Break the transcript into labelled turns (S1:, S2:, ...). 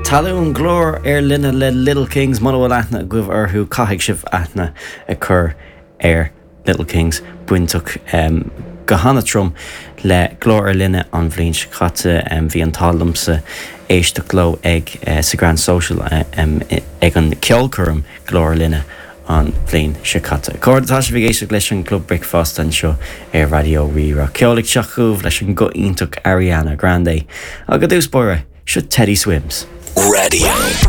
S1: Talún glór linne le Little Kings manhfuil aithne goibh orthú caiigh sibh aithne a chur Little Kings buintach go hána trom le glór linne an bhblin chatte bhí an tallamsa éisteach lo ag sa Grand Social ag an ceolcurm glór linne an bhblin chatte. Cordtá sé bhí éisteach leis an Club Breakfast an seo Radio Rira. Ceolaigh seachúh leis an go ionach Ariana Grande. Agad dús bóire, seo Teddy Swims.
S2: Radio.